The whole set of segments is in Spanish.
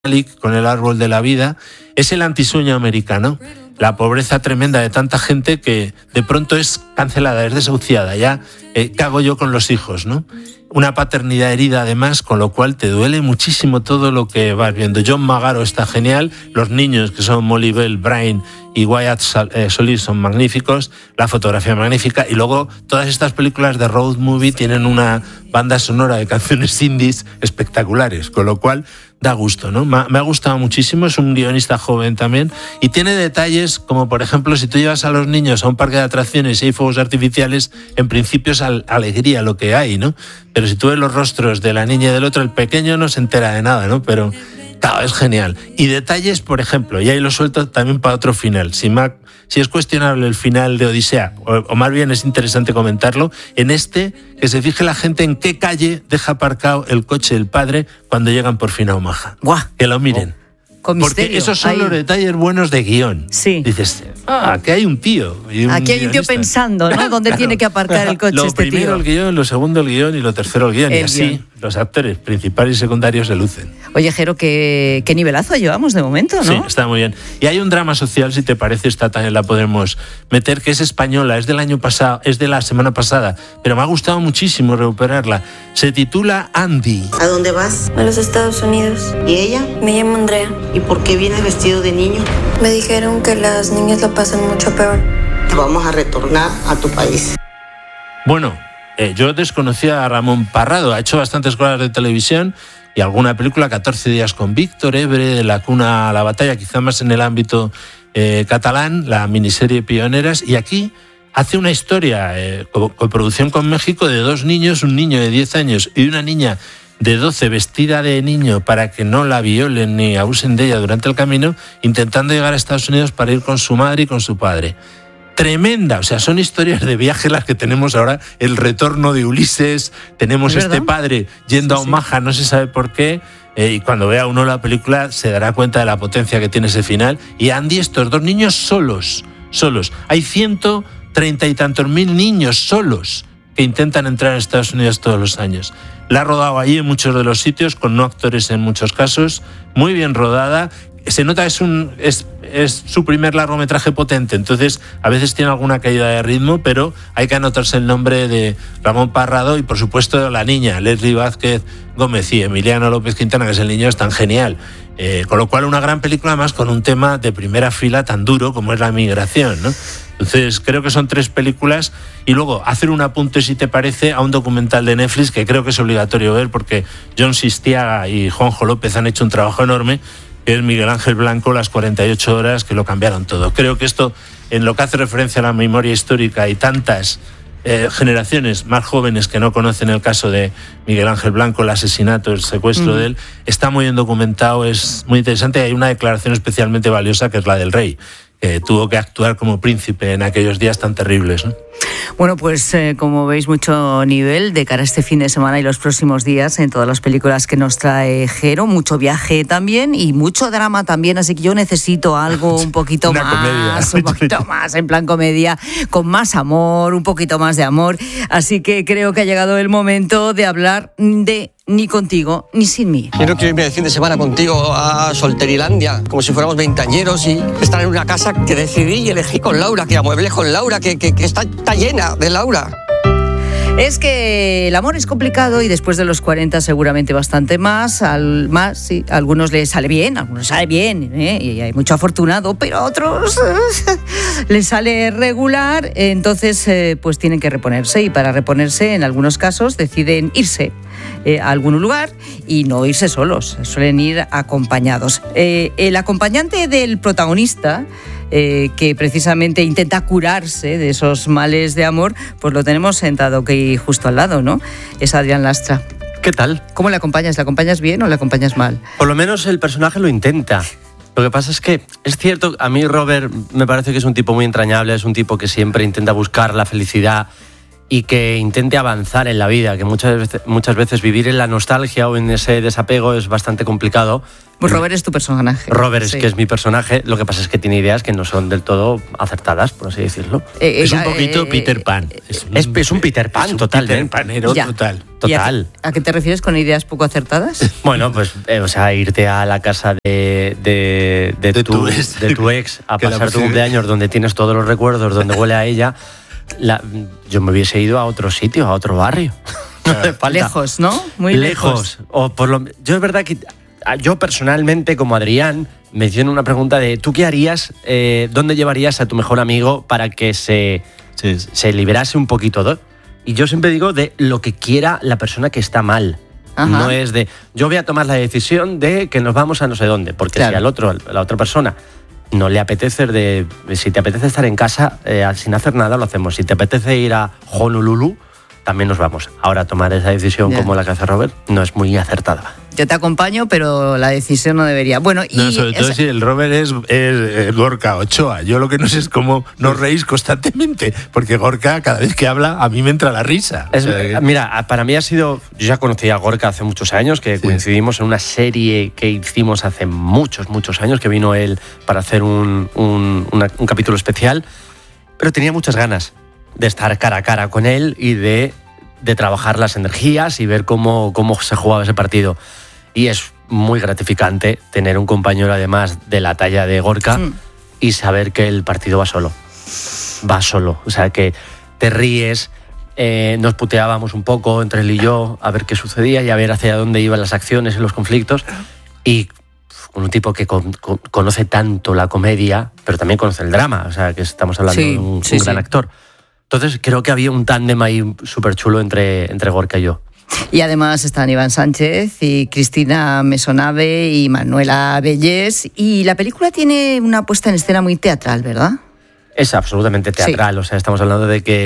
Malik con El árbol de la vida, es el antisueño americano. La pobreza tremenda de tanta gente que de pronto es cancelada, es desahuciada. Ya, ¿qué hago yo con los hijos, no? Una paternidad herida además, con lo cual te duele muchísimo todo lo que vas viendo. John Magaro está genial, los niños que son Molly Bell, Brian y Wyatt Solis son magníficos, la fotografía magnífica, y luego todas estas películas de road movie tienen una banda sonora de canciones indies espectaculares, con lo cual da gusto, ¿no? Me ha gustado muchísimo, es un guionista joven también, y tiene detalles como, por ejemplo, si tú llevas a los niños a un parque de atracciones y hay fuegos artificiales, en principio es alegría lo que hay, ¿no? Pero si tú ves los rostros de la niña y del otro, el pequeño no se entera de nada, ¿no? Pero claro, es genial. Y detalles, por ejemplo, y ahí lo suelto también para otro final. Si es cuestionable el final de Odisea, o más bien es interesante comentarlo, en que se fije la gente en qué calle deja aparcado el coche del padre cuando llegan por fin a Omaha. ¡Buah! Que lo miren. Con misterio. Porque esos son los detalles buenos de guión. Sí. Dices, aquí hay un tío. Aquí hay un tío pensando, ¿no? ¿Dónde claro, tiene que aparcar el coche este tío? Lo primero el guión, lo segundo el guión y lo tercero el guión. Y así los actores principales y secundarios se lucen. Oye, Jero, qué nivelazo llevamos de momento, ¿no? Sí, está muy bien. Y hay un drama social, si te parece, esta también la podemos meter, que es española, es del año pasado, es de la semana pasada, pero me ha gustado muchísimo recuperarla. Se titula Andy. ¿A dónde vas? A los Estados Unidos. ¿Y ella? Me llamo Andrea. ¿Y por qué vienes vestido de niño? Me dijeron que las niñas lo pasan mucho peor. Vamos a retornar a tu país. Bueno, yo desconocía a Ramón Parrado, ha hecho bastantes cosas de televisión y alguna película, 14 días con Víctor Ebre, de la cuna a la batalla, quizá más en el ámbito catalán, la miniserie Pioneras, y aquí hace una historia, coproducción con México, de dos niños, un niño de 10 años y una niña de 12 vestida de niño para que no la violen ni abusen de ella durante el camino, intentando llegar a Estados Unidos para ir con su madre y con su padre. Tremenda, o sea, son historias de viaje las que tenemos ahora, el retorno de Ulises, tenemos este padre yendo a Omaha, no se sabe por qué, y cuando vea uno la película se dará cuenta de la potencia que tiene ese final. Y Andy, estos dos niños solos, hay 130 y tantos mil niños solos que intentan entrar a Estados Unidos todos los años. La ha rodado allí en muchos de los sitios, con no actores en muchos casos, muy bien rodada. Se nota que es su primer largometraje potente, entonces a veces tiene alguna caída de ritmo, pero hay que anotarse el nombre de Ramón Parrado y por supuesto la niña, Leslie Vázquez Gómez, y Emiliano López Quintana, que es el niño, es tan genial. Con lo cual una gran película, además con un tema de primera fila tan duro como es la migración, ¿no? Entonces creo que son 3 películas, y luego hacer un apunte, si te parece, a un documental de Netflix que creo que es obligatorio ver, porque John Sistiaga y Juanjo López han hecho un trabajo enorme, que es Miguel Ángel Blanco, Las 48 horas, que lo cambiaron todo. Creo que esto, en lo que hace referencia a la memoria histórica y tantas generaciones más jóvenes que no conocen el caso de Miguel Ángel Blanco, el asesinato, el secuestro de él, está muy bien documentado, es muy interesante. Hay una declaración especialmente valiosa, que es la del rey, que tuvo que actuar como príncipe en aquellos días tan terribles, ¿no? Bueno, pues como veis, mucho nivel de cara a este fin de semana y los próximos días en todas las películas que nos trae Jero, mucho viaje también y mucho drama también, así que yo necesito algo un poquito más, en plan comedia, con más amor, un poquito más de amor, así que creo que ha llegado el momento de hablar de Ni contigo, ni sin mí. Yo no quiero irme de fin de semana contigo a Solterilandia, como si fuéramos veinteañeros, y estar en una casa que decidí y elegí con Laura, que amueblé con Laura, que está llena de Laura. Es que el amor es complicado y después de los 40 seguramente bastante más, sí, a algunos les sale bien, y hay mucho afortunado, pero a otros les sale regular, entonces pues tienen que reponerse, y para reponerse en algunos casos deciden irse a algún lugar y no irse solos, suelen ir acompañados. El acompañante del protagonista, que precisamente intenta curarse de esos males de amor, pues lo tenemos sentado aquí justo al lado, ¿no? Es Adrián Lastra. ¿Qué tal? ¿Cómo le acompañas? ¿Le acompañas bien o le acompañas mal? Por lo menos el personaje lo intenta. Lo que pasa es que es cierto, a mí Robert me parece que es un tipo muy entrañable, es un tipo que siempre intenta buscar la felicidad y que intente avanzar en la vida, que muchas veces vivir en la nostalgia o en ese desapego es bastante complicado. Pues Robert es tu personaje. Robert sí. es que es mi personaje, lo que pasa es que tiene ideas que no son del todo acertadas, por así decirlo. Es un poquito Peter Pan. Es un Peter Pan, totalmente. Peter Panero Ya. total. Total. ¿A qué te refieres con ideas poco acertadas? Bueno, pues, o sea, irte a la casa de tu ex a Que la pasar tu preside. cumpleaños donde tienes todos los recuerdos, donde huele a ella. Yo me hubiese ido a otro sitio, a otro barrio. No hace falta. Lejos, ¿no? Muy lejos. Yo es verdad que yo personalmente, como Adrián, me hicieron una pregunta de ¿tú qué harías? ¿Dónde llevarías a tu mejor amigo para que se liberase un poquito? Y yo siempre digo de lo que quiera la persona que está mal. Ajá. No es de yo voy a tomar la decisión de que nos vamos a no sé dónde, porque Claro. si la otra persona no le apetece si te apetece estar en casa sin hacer nada, lo hacemos. Si te apetece ir a Honolulu, también nos vamos. Ahora tomar esa decisión Ya. como la que hace Robert no es muy acertada. Yo te acompaño, pero la decisión no debería. Bueno, y No, sobre todo si el Robert es Gorka Ochoa. Yo lo que no sé es cómo nos reís constantemente, porque Gorka cada vez que habla a mí me entra la risa. O sea que- Mira, para mí ha sido... Yo ya conocí a Gorka hace muchos años, que coincidimos en una serie que hicimos hace muchos años, que vino él para hacer un capítulo especial, pero tenía muchas ganas de estar cara a cara con él y de trabajar las energías y ver cómo se jugaba ese partido. Y es muy gratificante tener un compañero, además, de la talla de Gorka y saber que el partido va solo. Va solo. O sea, que te ríes, nos puteábamos un poco entre él y yo a ver qué sucedía y a ver hacia dónde iban las acciones y los conflictos. Y con un tipo que conoce tanto la comedia, pero también conoce el drama. O sea, que estamos hablando Sí, de un sí, gran sí. actor. Entonces creo que había un tándem ahí súper chulo entre Gorka y yo. Y además están Iván Sánchez y Cristina Mesonave y Manuela Bellés. Y la película tiene una puesta en escena muy teatral, ¿verdad? Es absolutamente teatral, o sea, estamos hablando de que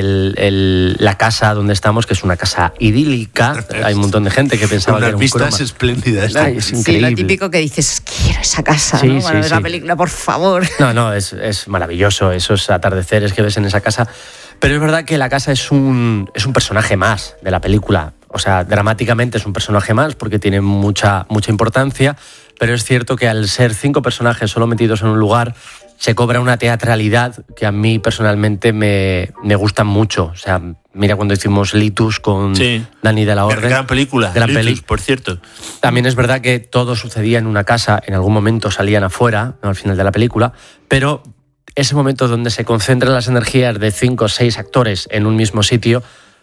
la casa donde estamos, que es una casa idílica, hay un montón de gente que pensaba que unas era un vistas croma. espléndidas. Ay, es increíble. Sí, lo típico que dices, quiero esa casa, Sí, ¿no? Para sí, ver la sí. película, por favor. No, es maravilloso, esos atardeceres que ves en esa casa. Pero es verdad que la casa es un personaje más de la película. O sea, dramáticamente es un personaje más porque tiene mucha importancia, pero es cierto que al ser 5 personajes solo metidos en un lugar, se cobra una teatralidad que a mí personalmente me gusta mucho. O sea, mira cuando hicimos Litus con Dani de la Orden. Gran película, Gran Litus, peli. por cierto. También es verdad que todo sucedía en una casa, en algún momento salían afuera, ¿no? Al final de la película, pero ese momento donde se concentran las energías de 5 o 6 actores en un mismo sitio,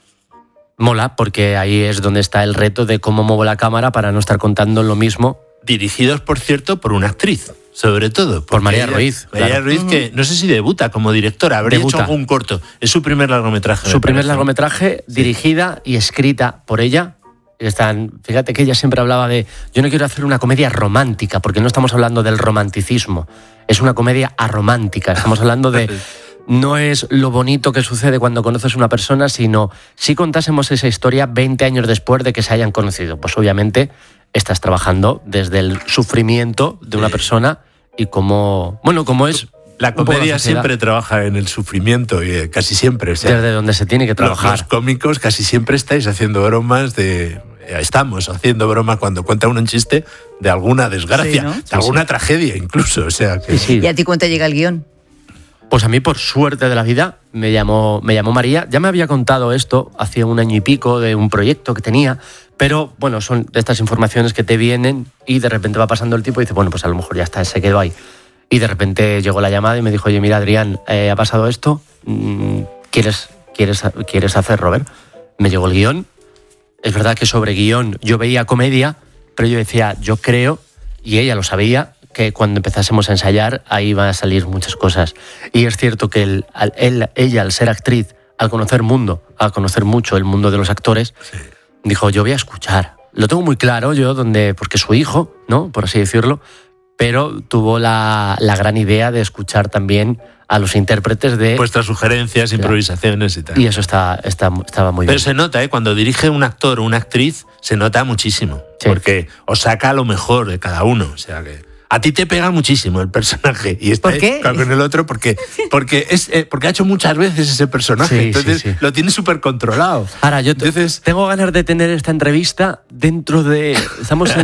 mola, porque ahí es donde está el reto de cómo muevo la cámara para no estar contando lo mismo. Dirigidos, por cierto, por una actriz, sobre todo. Por porque María ella- Ruiz, María claro. Ruiz, que no sé si debuta como directora, habría Debuta. hecho algún corto. Es su primer largometraje. Su me primer parece. largometraje, dirigida y escrita por ella. Fíjate que ella siempre hablaba de yo no quiero hacer una comedia romántica, porque no estamos hablando del romanticismo, es una comedia aromántica, estamos hablando de no es lo bonito que sucede cuando conoces a una persona, sino si contásemos esa historia 20 años después de que se hayan conocido. Pues obviamente estás trabajando desde el sufrimiento de una persona y cómo es. La un poco comedia sociedad, siempre trabaja en el sufrimiento, y casi siempre. O sea, desde donde se tiene que trabajar. Los cómicos casi siempre estáis haciendo bromas estamos haciendo bromas cuando cuenta uno un chiste de alguna desgracia, Sí, ¿no? de alguna tragedia incluso. O sea, que... Sí, sí. ¿Y a ti cuándo te llega el guión? Pues a mí, por suerte de la vida, me llamó María. Ya me había contado esto hace 1 año y pico de un proyecto que tenía, pero bueno, son de estas informaciones que te vienen y de repente va pasando el tiempo y dice, bueno, pues a lo mejor ya está, se quedó ahí. Y de repente llegó la llamada y me dijo, oye, mira, Adrián, ha pasado esto, ¿quieres hacer, Robert? Me llegó el guión. Es verdad que sobre guión yo veía comedia, pero yo decía, yo creo, y ella lo sabía, que cuando empezásemos a ensayar ahí van a salir muchas cosas. Y es cierto que ella, al ser actriz, al conocer mucho el mundo de los actores, dijo, yo voy a escuchar. Lo tengo muy claro yo, porque su hijo, ¿no? Por así decirlo, pero tuvo la gran idea de escuchar también a los intérpretes de... Vuestras sugerencias, improvisaciones y tal. Y eso estaba muy Pero bien. se nota, cuando dirige un actor o una actriz, se nota muchísimo. Sí. Porque os saca lo mejor de cada uno. O sea que A ti te pega muchísimo el personaje. Y ¿Por qué? Con el otro porque ha hecho muchas veces ese personaje. Sí, entonces sí. lo tiene súper controlado. Ahora, yo Entonces, tengo ganas de tener esta entrevista dentro de... Estamos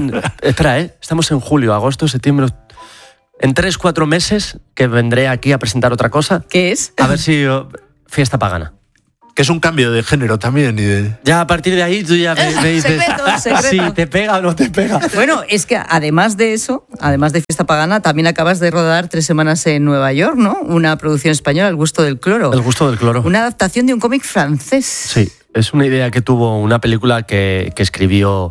en julio, agosto, septiembre... En 3-4 meses que vendré aquí a presentar otra cosa. ¿Qué es? A ver si... Fiesta Pagana. que es un cambio de género también. Y de... Ya a partir de ahí tú ya me dices Secreto. si te pega o no te pega. Bueno, es que además de eso, además de Fiesta Pagana, también acabas de rodar 3 semanas en Nueva York, ¿no? Una producción española, El gusto del cloro. El gusto del cloro. Una adaptación de un cómic francés. Sí, es una idea que tuvo una película que escribió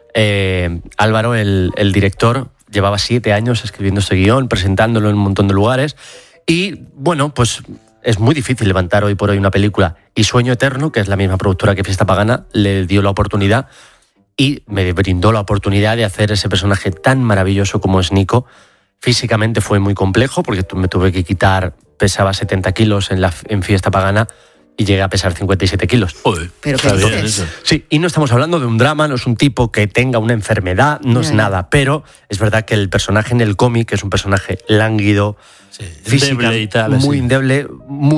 Álvaro, el director. Llevaba 7 años escribiendo este guión, presentándolo en un montón de lugares. Y bueno, pues es muy difícil levantar hoy por hoy una película. Y Sueño Eterno, que es la misma productora que Fiesta Pagana, le dio la oportunidad y me brindó la oportunidad de hacer ese personaje tan maravilloso como es Nico. Físicamente fue muy complejo porque me tuve que quitar, pesaba 70 kilos en Fiesta Pagana y llegué a pesar 57 kilos. Joder, Pero está ¿qué bien dices? eso. Sí, y no estamos hablando de un drama, no es un tipo que tenga una enfermedad, no es nada, pero es verdad que el personaje en el cómic es un personaje lánguido, Sí, física, endeble y tal, muy así. endeble,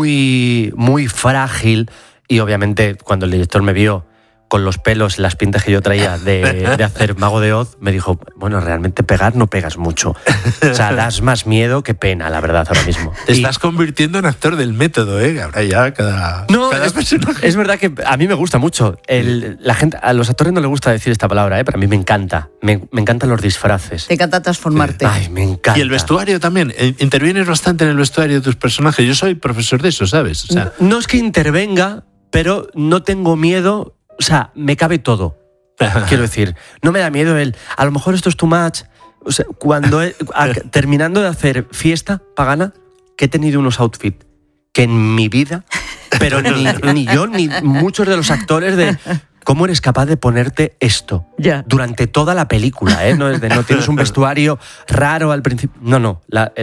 muy frágil, y obviamente cuando el director me vio con los pelos, las pintas que yo traía de hacer Mago de Oz, me dijo, bueno, realmente pegar no pegas mucho. O sea, das más miedo que pena, la verdad, ahora mismo. Te Y- estás convirtiendo en actor del método, ¿eh? Ahora ya cada personaje. es verdad que a mí me gusta mucho. La gente, a los actores no les gusta decir esta palabra, pero a mí me encanta. Me encantan los disfraces. Te encanta transformarte. Ay, me encanta. Y el vestuario también. Intervienes bastante en el vestuario de tus personajes. Yo soy profesor de eso, ¿sabes? O sea, No es que intervenga, pero no tengo miedo. O sea, me cabe todo. Quiero decir, no me da miedo a lo mejor esto es too much. O sea, cuando terminando de hacer Fiesta Pagana, que he tenido unos outfits que en mi vida, pero ni yo ni muchos de los actores de cómo eres capaz de ponerte esto Ya. durante toda la película, ¿eh? No tienes un vestuario raro al principio. No.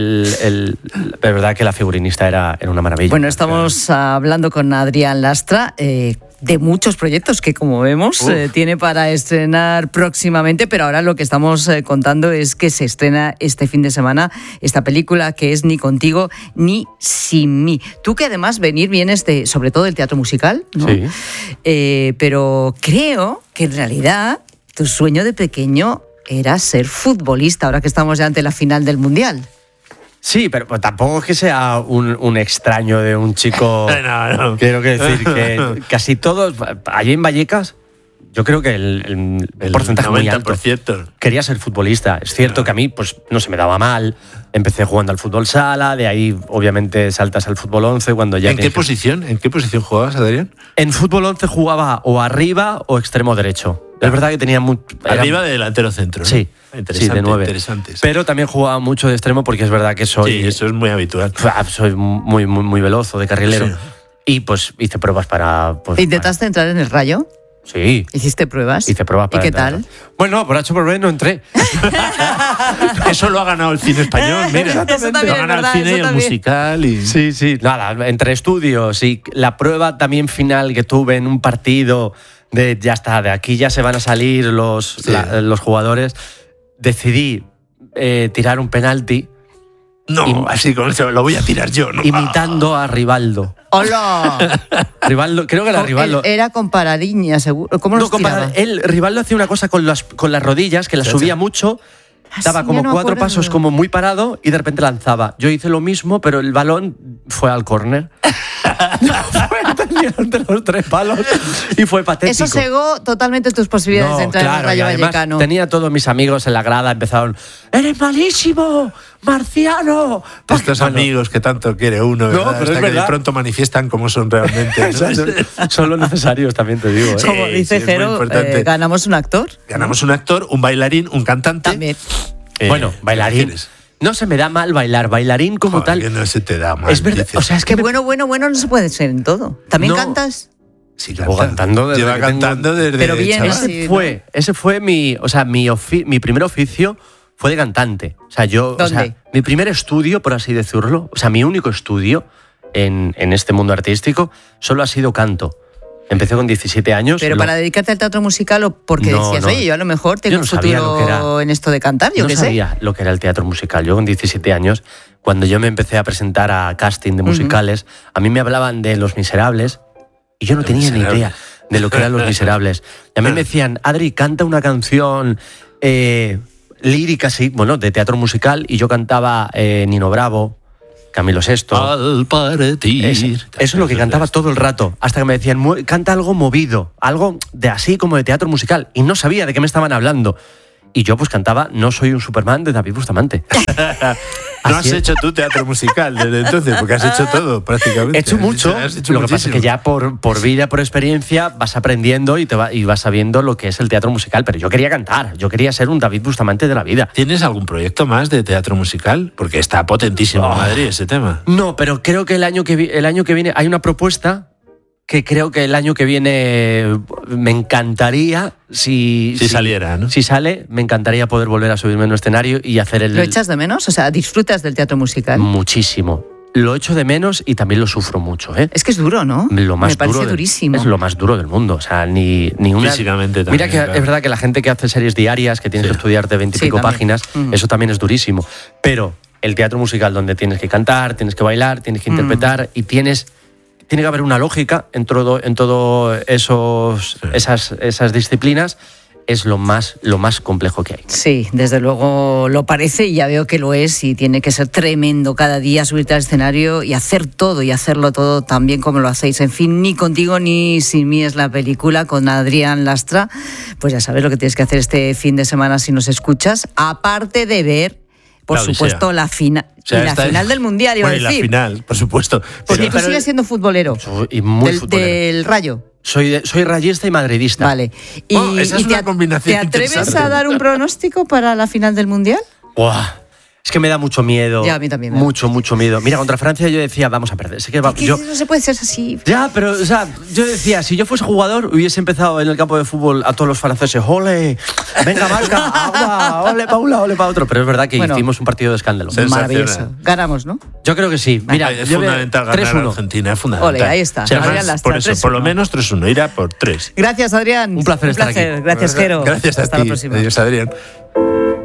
De verdad que la figurinista era una maravilla. Bueno, estamos hablando con Adrián Lastra de muchos proyectos que, como vemos, tiene para estrenar próximamente, pero ahora lo que estamos contando es que se estrena este fin de semana esta película que es Ni contigo ni sin mí. Tú que además vienes sobre todo del teatro musical, ¿no? Sí. Pero creo que en realidad tu sueño de pequeño era ser futbolista, ahora que estamos ya ante la final del Mundial. Sí, pero pues, tampoco es que sea un extraño de un chico. No. Quiero que decir que casi todos, allí en Vallecas, yo creo que el porcentaje muy alto 90%. quería ser futbolista. Es cierto que a mí pues no se me daba mal. Empecé jugando al fútbol sala, de ahí obviamente saltas al fútbol 11 cuando ya ¿En qué posición jugabas, Adrián? En fútbol 11 jugaba o arriba o extremo derecho. Es verdad que tenía Arriba de delantero centro, ¿no? Sí, Interesante, sí, de 9. interesante. Sí. Pero también jugaba mucho de extremo porque es verdad que Sí, eso es muy habitual. soy muy veloz o de carrilero. Sí. Y pues hice pruebas para... Pues, ¿Intentaste entrar en el Rayo? Sí, ¿Hiciste pruebas? hice pruebas para ¿Y qué entrar. tal? Bueno, por H por B no entré. Eso lo ha ganado el cine español, mira. Eso también lo ha es ganado verdad, el cine eso y el también. musical. Y... Sí. Nada, entre estudios y la prueba también final que tuve en un partido de ya está, de aquí ya se van a salir los jugadores, decidí tirar un penalti No, así con eso lo voy a tirar yo, ¿no? imitando a Rivaldo. ¡Hola! Rivaldo, creo que era Rivaldo. Era con paradiña, seguro. ¿Cómo los tiraba? Rivaldo hacía una cosa con las rodillas, que las subía mucho, daba sí, como ya no me 4 acuerdo. pasos como muy parado y de repente lanzaba. Yo hice lo mismo, pero el balón fue al córner. Tenía entre los 3 palos y fue patético. Eso cegó totalmente tus posibilidades de entrar en el y Rayo además Vallecano. tenía todos mis amigos en la grada, empezaron, ¡eres malísimo, Marciano! Estos Bueno, amigos que tanto quiere uno, No, ¿verdad? pero es Hasta que de verdad. pronto manifiestan cómo son realmente. ¿no? son los necesarios, también te digo. ¿eh? Sí, Como dice es muy Jero, importante. ganamos un actor. Ganamos un actor, un bailarín, un cantante. También. Bueno, ¿qué bailarín. quieres? No se me da mal bailar, bailarín como Joder, que tal. no se te da mal. Es verdad, dices. o sea, es Que que bueno no se puede ser en todo. ¿También No. cantas? Sí, Llevo cantando desde Lleva que tengo- cantando desde Pero bien, chaval. sí. ese fue mi primer oficio fue de cantante. O sea, ¿Dónde? Mi primer estudio, por así decirlo, o sea, mi único estudio en este mundo artístico, solo ha sido canto. Empecé con 17 años. ¿Pero para dedicarte al teatro musical o porque decías, oye, yo a lo mejor tengo un futuro en esto de cantar? Yo qué sé. No sabía lo que era el teatro musical. Yo con 17 años, cuando yo me empecé a presentar a casting de musicales, a mí me hablaban de Los Miserables y yo no tenía ni idea de lo que eran Los Miserables. Y a mí me decían, Adri, canta una canción lírica, sí, bueno, de teatro musical, y yo cantaba Nino Bravo, Camilo VI. Al partir. Eso es lo que cantaba todo el rato, hasta que me decían, canta algo movido, algo de así como de teatro musical, y no sabía de qué me estaban hablando. Y yo pues cantaba No soy un Superman de David Bustamante. No has hecho tú teatro musical desde entonces, porque has hecho todo prácticamente. He hecho mucho. Lo que pasa es que ya por vida, por experiencia, vas aprendiendo y vas sabiendo lo que es el teatro musical. Pero yo quería cantar, yo quería ser un David Bustamante de la vida. ¿Tienes algún proyecto más de teatro musical? Porque está potentísimo en Madrid ese tema. No, pero creo que el año que viene hay una propuesta que creo que el año que viene me encantaría, si saliera, ¿no? Si sale, me encantaría poder volver a subirme en un escenario y hacer el... ¿Lo echas de menos? O sea, ¿disfrutas del teatro musical? Muchísimo. Lo echo de menos y también lo sufro mucho, ¿eh? Es que es duro, ¿no? Me parece durísimo. Es lo más duro del mundo. O sea, ni una... Físicamente también. Mira que claro, es verdad que la gente que hace series diarias, que tienes que estudiarte 20 y pico páginas, eso también es durísimo. Pero el teatro musical, donde tienes que cantar, tienes que bailar, tienes que interpretar y tiene que haber una lógica en todo esas disciplinas, es lo más complejo que hay. Sí, desde luego lo parece y ya veo que lo es, y tiene que ser tremendo cada día subirte al escenario y hacer todo y hacerlo todo tan bien como lo hacéis. En fin, Ni contigo ni sin mí es la película con Adrián Lastra. Pues ya sabes lo que tienes que hacer este fin de semana si nos escuchas, aparte de ver, por supuesto, la final. O sea, la final del Mundial, iba a decir. La final, por supuesto. Porque tú sigues siendo futbolero. Y muy futbolero. Del Rayo. Soy rayista y madridista. Vale. Esa es una combinación. ¿Te atreves a dar un pronóstico para la final del Mundial? ¡Buah! Es que me da mucho miedo. Ya, a mí también. Mucho miedo. Mira, contra Francia yo decía, vamos a perder. No se puede ser así. Ya, pero o sea, yo decía, si yo fuese jugador, hubiese empezado en el campo de fútbol a todos los franceses. ¡Ole! ¡Venga, marca! ¡Agua! ¡Ole para un lado, ole para otro! Pero es verdad que hicimos un partido de escándalo. Maravilloso. Ganamos, ¿no? Yo creo que sí. Mira, es fundamental ganar a Argentina. Es fundamental. Ole, ahí está. O sea, además, por eso, por lo menos 3-1. Irá por 3. Gracias, Adrián. Un placer estar aquí. Gracias, Jero. Gracias a ti. Hasta la próxima. Adiós, Adrián.